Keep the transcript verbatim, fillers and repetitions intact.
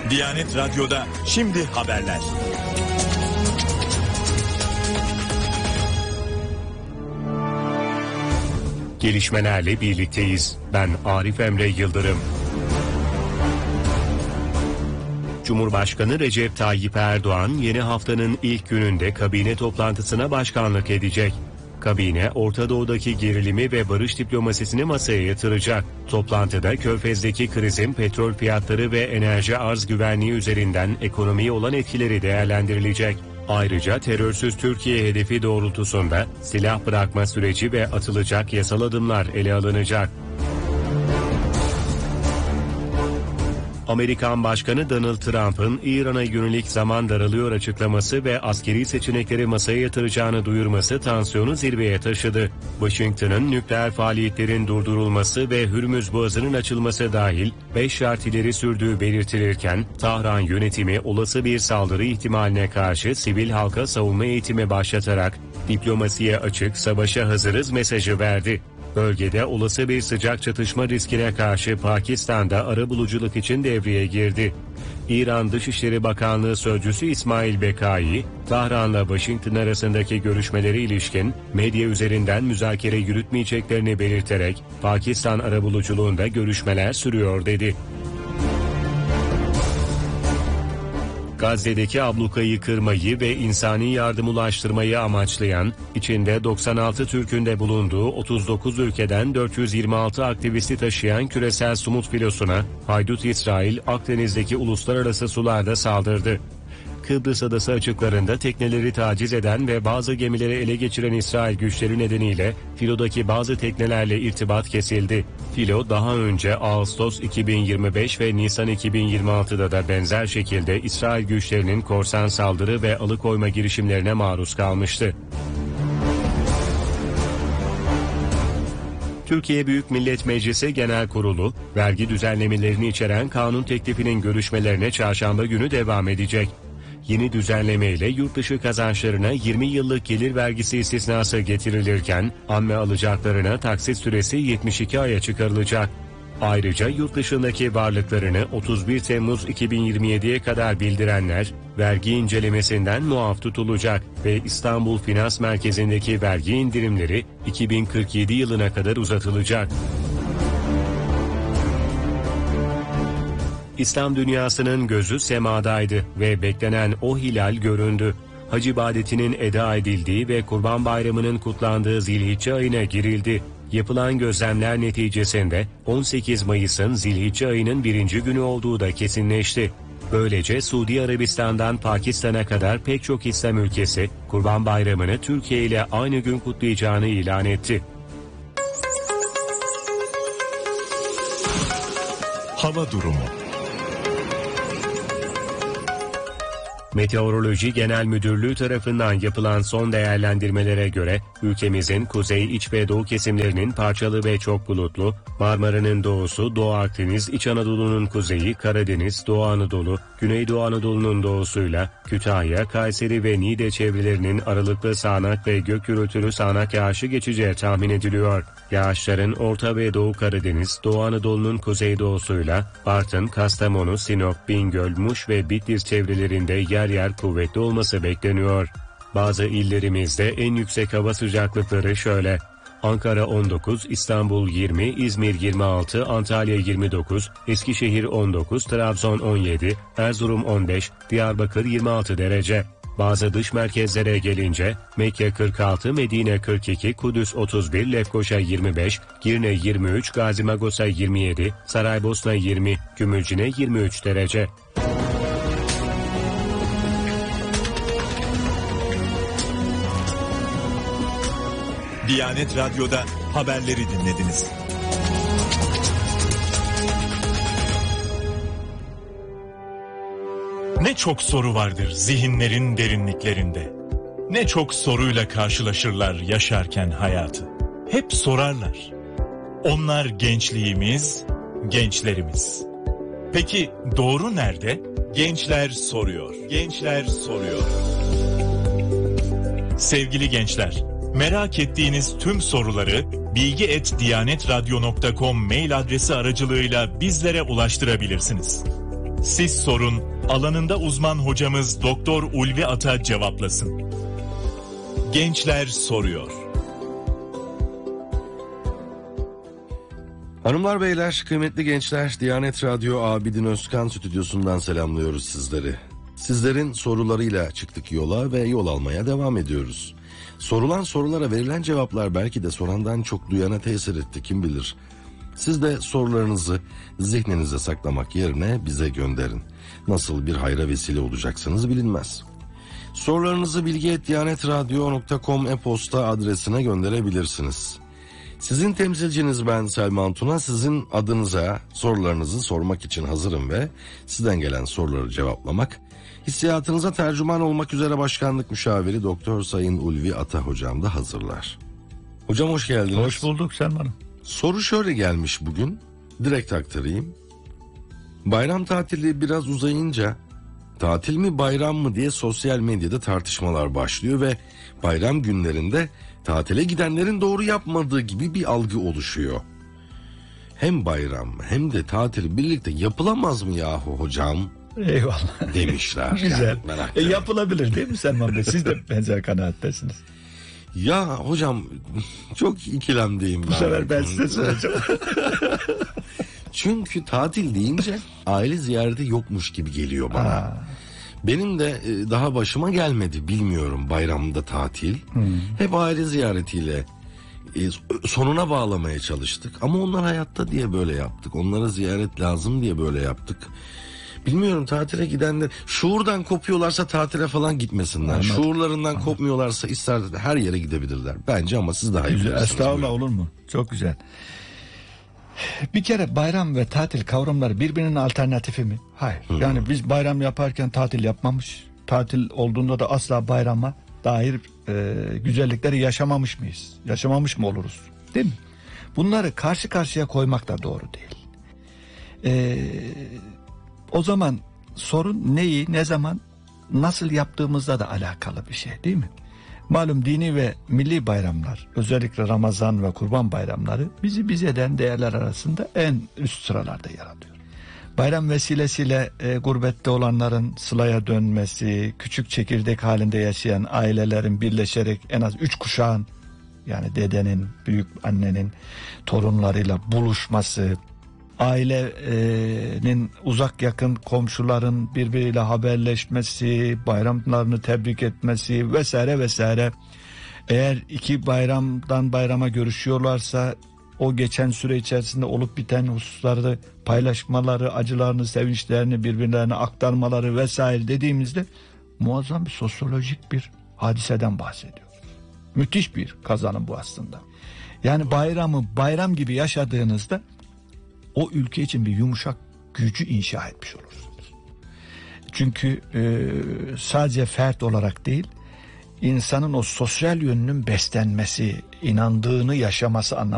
Diyanet Radyo'da şimdi haberler. Gelişmelerle birlikteyiz. Ben Arif Emre Yıldırım. Cumhurbaşkanı Recep Tayyip Erdoğan yeni haftanın ilk gününde kabine toplantısına başkanlık edecek. Kabine, Orta Doğu'daki gerilimi ve barış diplomasisini masaya yatıracak. Toplantıda Körfez'deki krizin petrol fiyatları ve enerji arz güvenliği üzerinden ekonomiye olan etkileri değerlendirilecek. Ayrıca terörsüz Türkiye hedefi doğrultusunda silah bırakma süreci ve atılacak yasal adımlar ele alınacak. Amerikan Başkanı Donald Trump'ın İran'a yönelik zaman daralıyor açıklaması ve askeri seçenekleri masaya yatıracağını duyurması tansiyonu zirveye taşıdı. Washington'ın nükleer faaliyetlerin durdurulması ve Hürmüz Boğazı'nın açılması dahil beş şart ileri sürdüğü belirtilirken, Tahran yönetimi olası bir saldırı ihtimaline karşı sivil halka savunma eğitimi başlatarak diplomasiye açık, savaşa hazırız mesajı verdi. Bölgede olası bir sıcak çatışma riskine karşı Pakistan'da arabuluculuk için devreye girdi. İran Dışişleri Bakanlığı Sözcüsü İsmail Bekai, Tahran'la Washington arasındaki görüşmelere ilişkin medya üzerinden müzakere yürütmeyeceklerini belirterek Pakistan arabuluculuğunda görüşmeler sürüyor dedi. Gazze'deki ablukayı kırmayı ve insani yardım ulaştırmayı amaçlayan, içinde doksan altı Türk'ün de bulunduğu otuz dokuz ülkeden dört yüz yirmi altı aktivisti taşıyan küresel sumut filosuna haydut İsrail Akdeniz'deki uluslararası sularda saldırdı. Kıbrıs Adası açıklarında tekneleri taciz eden ve bazı gemileri ele geçiren İsrail güçleri nedeniyle filodaki bazı teknelerle irtibat kesildi. Filo daha önce Ağustos iki bin yirmi beş ve Nisan iki bin yirmi altıda da benzer şekilde İsrail güçlerinin korsan saldırı ve alıkoyma girişimlerine maruz kalmıştı. Türkiye Büyük Millet Meclisi Genel Kurulu, vergi düzenlemelerini içeren kanun teklifinin görüşmelerine çarşamba günü devam edecek. Yeni düzenlemeyle yurt dışı kazançlarına yirmi yıllık gelir vergisi istisnası getirilirken, amme alacaklarına taksit süresi yetmiş iki aya çıkarılacak. Ayrıca yurt dışındaki varlıklarını otuz bir Temmuz iki bin yirmi yediye kadar bildirenler, vergi incelemesinden muaf tutulacak ve İstanbul Finans Merkezi'ndeki vergi indirimleri iki bin kırk yedi yılına kadar uzatılacak. İslam dünyasının gözü semadaydı ve beklenen o hilal göründü. Hac ibadetinin eda edildiği ve Kurban Bayramı'nın kutlandığı Zilhicce ayına girildi. Yapılan gözlemler neticesinde on sekiz Mayıs'ın Zilhicce ayının birinci günü olduğu da kesinleşti. Böylece Suudi Arabistan'dan Pakistan'a kadar pek çok İslam ülkesi Kurban Bayramı'nı Türkiye ile aynı gün kutlayacağını ilan etti. Hava durumu. Meteoroloji Genel Müdürlüğü tarafından yapılan son değerlendirmelere göre ülkemizin kuzey, iç ve doğu kesimlerinin parçalı ve çok bulutlu, Marmara'nın doğusu, Doğu Akdeniz, İç Anadolu'nun kuzeyi, Karadeniz, Doğu Anadolu, Güneydoğu Anadolu'nun doğusuyla Kütahya, Kayseri ve Niğde çevrelerinin aralıklı sağanak ve gök gürültülü sağanak yağışı geçeceği tahmin ediliyor. Yağışların Orta ve Doğu Karadeniz, Doğu Anadolu'nun kuzeydoğusuyla Bartın, Kastamonu, Sinop, Bingöl, Muş ve Bitlis çevrelerinde yer yer kuvvetli olması bekleniyor. Bazı illerimizde en yüksek hava sıcaklıkları şöyle: Ankara on dokuz, İstanbul yirmi, İzmir yirmi altı, Antalya yirmi dokuz, Eskişehir on dokuz, Trabzon on yedi, Erzurum on beş, Diyarbakır yirmi altı derece. Bazı dış merkezlere gelince Mekke kırk altı, Medine kırk iki, Kudüs otuz bir, Lefkoşa yirmi beş, Girne yirmi üç, Gazimagosa yirmi yedi, Saraybosna yirmi, Gümülcine yirmi üç derece. Diyanet Radyo'da haberleri dinlediniz. Ne çok soru vardır zihinlerin derinliklerinde. Ne çok soruyla karşılaşırlar yaşarken hayatı. Hep sorarlar. Onlar gençliğimiz, gençlerimiz. Peki doğru nerede? Gençler soruyor. Gençler soruyor. Sevgili gençler, merak ettiğiniz tüm soruları bilgi et diyanet radyo nokta com mail adresi aracılığıyla bizlere ulaştırabilirsiniz. Siz sorun, alanında uzman hocamız Doktor Ulvi Ata cevaplasın. Gençler soruyor. Hanımlar beyler, kıymetli gençler, Diyanet Radyo Abidin Özkan stüdyosundan selamlıyoruz sizleri. Sizlerin sorularıyla çıktık yola ve yol almaya devam ediyoruz. Sorulan sorulara verilen cevaplar belki de sorandan çok duyana tesir etti, kim bilir. Siz de sorularınızı zihninize saklamak yerine bize gönderin. Nasıl bir hayra vesile olacaksınız bilinmez. Sorularınızı bilgi et diyanetradyo nokta com e-posta adresine gönderebilirsiniz. Sizin temsilciniz ben Selman Tuna, sizin adınıza sorularınızı sormak için hazırım ve sizden gelen soruları cevaplamak, hissiyatınıza tercüman olmak üzere Başkanlık Müşaviri Doktor Sayın Ulvi Ata hocam da hazırlar. Hocam hoş geldiniz. Hoş bulduk Selman'ım. Soru şöyle gelmiş bugün, direkt aktarayım. Bayram tatili biraz uzayınca tatil mi bayram mı diye sosyal medyada tartışmalar başlıyor ve bayram günlerinde tatile gidenlerin doğru yapmadığı gibi bir algı oluşuyor. Hem bayram hem de tatil birlikte yapılamaz mı yahu hocam? Eyvallah. Demişler. Güzel. Yani e, yapılabilir değil mi Selman Bey? Siz de benzer kanaattesiniz. Ya hocam çok ikilemdeyim. Bu sefer ben size soracağım. Çünkü tatil deyince aile ziyareti yokmuş gibi geliyor bana. Ha. Benim de daha başıma gelmedi, bilmiyorum, bayramda tatil. Hmm. Hep aile ziyaretiyle sonuna bağlamaya çalıştık. Ama onlar hayatta diye böyle yaptık. Onlara ziyaret lazım diye böyle yaptık. Bilmiyorum, tatile gidenler şuurdan kopuyorlarsa tatile falan gitmesinler. Anladım. Şuurlarından Anladım. kopmuyorlarsa ister her yere gidebilirler. Bence ama siz daha iyi bilirsiniz. Estağfurullah, olur mu? Çok güzel. Bir kere bayram ve tatil kavramları birbirinin alternatifi mi? Hayır. Hmm. Yani biz bayram yaparken tatil yapmamış, tatil olduğunda da asla bayrama dair e, güzellikleri yaşamamış mıyız? Yaşamamış mı oluruz? Değil mi? Bunları karşı karşıya koymak da doğru değil. Eee O zaman sorun neyi, ne zaman, nasıl yaptığımızla da alakalı bir şey, değil mi? Malum dini ve milli bayramlar, özellikle Ramazan ve Kurban bayramları bizi biz eden değerler arasında en üst sıralarda yer alıyor. Bayram vesilesiyle e, gurbette olanların sılaya dönmesi, küçük çekirdek halinde yaşayan ailelerin birleşerek en az üç kuşağın, yani dedenin, büyük annenin torunlarıyla buluşması, ailenin uzak yakın komşuların birbiriyle haberleşmesi, bayramlarını tebrik etmesi vesaire vesaire. Eğer iki bayramdan bayrama görüşüyorlarsa o geçen süre içerisinde olup biten hususları paylaşmaları, acılarını, sevinçlerini birbirlerine aktarmaları vesaire dediğimizde muazzam bir sosyolojik bir hadiseden bahsediyoruz. Müthiş bir kazanım bu aslında. Yani bayramı bayram gibi yaşadığınızda o ülke için bir yumuşak gücü inşa etmiş olursunuz. Çünkü e, sadece fert olarak değil, insanın o sosyal yönünün beslenmesi, inandığını yaşaması anlamında